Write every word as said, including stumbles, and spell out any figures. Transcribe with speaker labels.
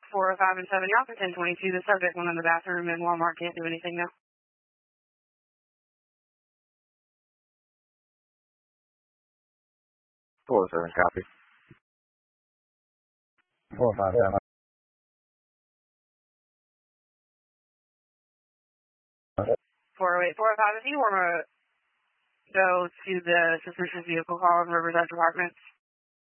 Speaker 1: four oh five and seven, y'all for ten twenty-two. The subject went in the bathroom and Walmart can't do anything now.
Speaker 2: four oh seven, copy.
Speaker 3: four five seven.
Speaker 1: four oh eight, four oh five, if you want to go to the suspicious vehicle call in Riverside Apartments.